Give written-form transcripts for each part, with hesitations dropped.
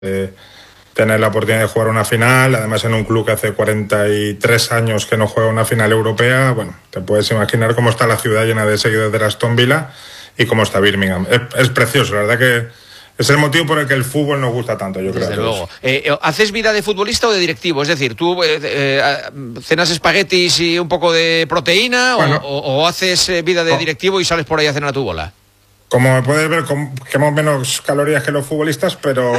tener la oportunidad de jugar una final, además en un club que hace 43 años que no juega una final europea. Bueno, te puedes imaginar cómo está la ciudad llena de seguidores de Aston Villa y cómo está Birmingham. Es precioso, la verdad que es el motivo por el que el fútbol nos gusta tanto, yo creo. Desde luego. ¿Haces vida de futbolista o de directivo? Es decir, ¿tú cenas espaguetis y un poco de proteína, bueno, o haces vida de directivo y sales por ahí a cenar a tu bola? Como me puedes ver, quemo menos calorías que los futbolistas, pero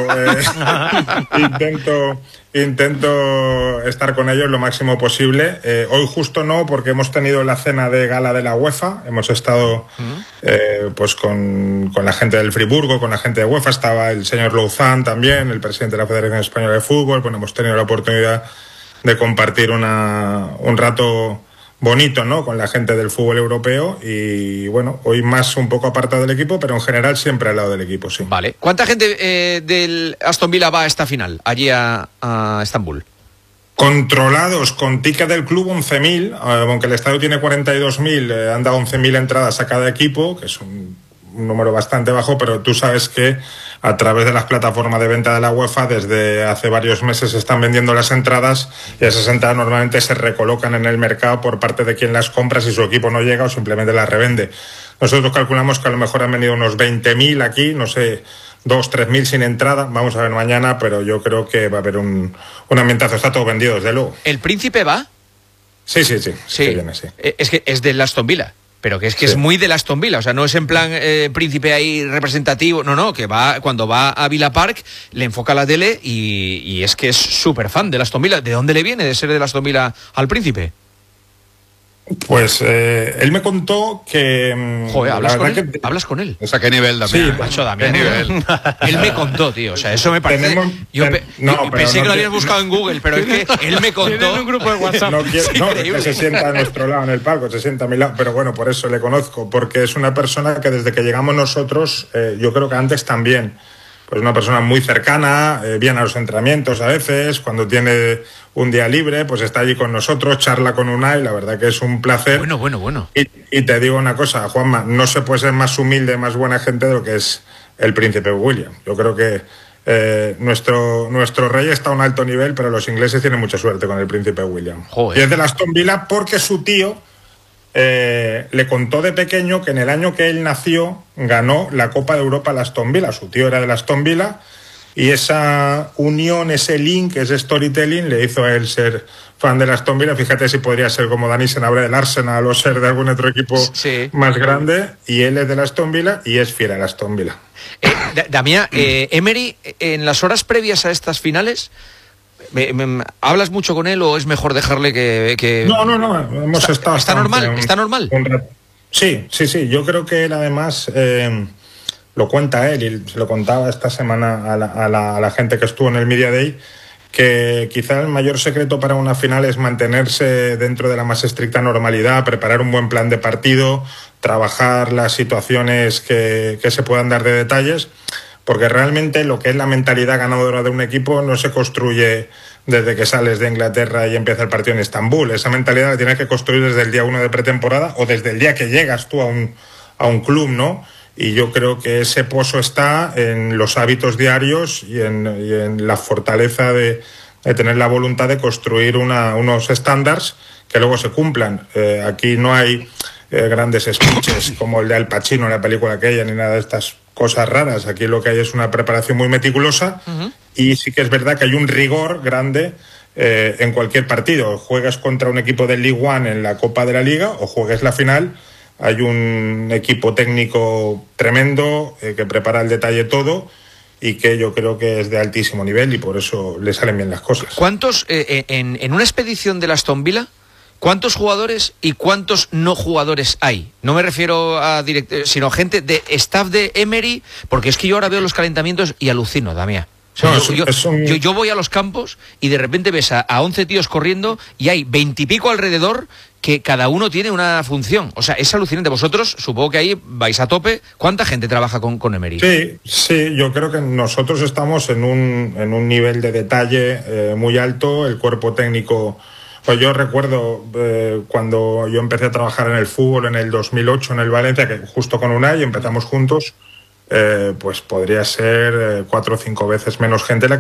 intento estar con ellos lo máximo posible. Hoy justo no, porque hemos tenido la cena de gala de la UEFA. Hemos estado pues con la gente del Friburgo, con la gente de UEFA. Estaba el señor Louzán también, el presidente de la Federación Española de Fútbol. Bueno, hemos tenido la oportunidad de compartir un rato bonito, ¿no?, con la gente del fútbol europeo. Y bueno, hoy más un poco apartado del equipo, pero en general siempre al lado del equipo, sí. Vale. ¿Cuánta gente del Aston Villa va a esta final, allí a Estambul? Controlados con ticket del club 11.000, aunque el estadio tiene 42.000, han dado 11.000 entradas a cada equipo, que es un número bastante bajo, pero tú sabes que a través de las plataformas de venta de la UEFA desde hace varios meses se están vendiendo las entradas, y esas entradas normalmente se recolocan en el mercado por parte de quien las compra si su equipo no llega o simplemente las revende. Nosotros calculamos que a lo mejor han venido unos 20.000 aquí, no sé, 2.000-3.000 sin entrada, vamos a ver mañana, pero yo creo que va a haber un ambientazo. Está todo vendido, desde luego. ¿El Príncipe va? Sí. Que viene, sí. Es que es del Aston Villa. Pero que es que sí, es muy del Aston Villa, o sea, no es en plan príncipe ahí representativo, no, que va, cuando va a Villa Park le enfoca la tele y es que es súper fan del Aston Villa. ¿De dónde le viene de ser del Aston Villa al príncipe? Pues él me contó que... Joder, ¿hablas con él? O sea, ¿qué nivel, Damián? Sí, macho, Damián. ¿Qué nivel? Él me contó, tío, o sea, eso me parece... Pensé que lo habías buscado en Google, pero es que él me contó... en un grupo de WhatsApp. Que se sienta a nuestro lado en el palco, se sienta a mi lado, pero bueno, por eso le conozco, porque es una persona que desde que llegamos nosotros, yo creo que antes también, pues una persona muy cercana, viene a los entrenamientos a veces, cuando tiene un día libre, pues está allí con nosotros, charla con Unai, la verdad que es un placer. Bueno. Y te digo una cosa, Juanma, no se puede ser más humilde, más buena gente de lo que es el príncipe William. Yo creo que nuestro rey está a un alto nivel, pero los ingleses tienen mucha suerte con el príncipe William. Joder. Y es de la Aston Villa porque su tío le contó de pequeño que en el año que él nació ganó la Copa de Europa a la Aston Villa. Su tío era de la Aston Villa y esa unión, ese link, ese storytelling le hizo a él ser fan de la Aston Villa. Fíjate si podría ser como Dani Senabre del Arsenal o ser de algún otro equipo más grande, y él es de la Aston Villa y es fiel a la Aston Villa. Damián, Emery, en las horas previas a estas finales, ¿hablas mucho con él o es mejor dejarle que... No, hemos estado... ¿Está normal? ¿Está normal? Sí, yo creo que él además lo cuenta él, y se lo contaba esta semana a la gente que estuvo en el Media Day, que quizá el mayor secreto para una final es mantenerse dentro de la más estricta normalidad, preparar un buen plan de partido, trabajar las situaciones que se puedan dar de detalles, porque realmente lo que es la mentalidad ganadora de un equipo no se construye desde que sales de Inglaterra y empieza el partido en Estambul. Esa mentalidad la tienes que construir desde el día 1 de pretemporada o desde el día que llegas tú a un club, ¿no? Y yo creo que ese pozo está en los hábitos diarios y en la fortaleza de tener la voluntad de construir unos estándares que luego se cumplan. Aquí no hay grandes speeches como el de Al Pacino en la película aquella, ni nada de estas cosas raras. Aquí lo que hay es una preparación muy meticulosa, y sí que es verdad que hay un rigor grande en cualquier partido. Juegas contra un equipo del League One en la Copa de la Liga o juegues la final, hay un equipo técnico tremendo que prepara el detalle todo y que yo creo que es de altísimo nivel, y por eso le salen bien las cosas. ¿Cuántos, en una expedición de la Aston Villa, cuántos jugadores y cuántos no jugadores hay? No me refiero a sino gente de staff de Emery, porque es que yo ahora veo los calentamientos y alucino, Damián. O sea, yo voy a los campos y de repente ves a 11 tíos corriendo y hay 20 y pico alrededor que cada uno tiene una función. O sea, es alucinante. Vosotros, supongo que ahí vais a tope. ¿Cuánta gente trabaja con Emery? Sí, yo creo que nosotros estamos en un nivel de detalle muy alto. El cuerpo técnico... Pues yo recuerdo cuando yo empecé a trabajar en el fútbol en el 2008 en el Valencia, que justo con Unai empezamos juntos. pues podría ser 4 o 5 veces menos gente la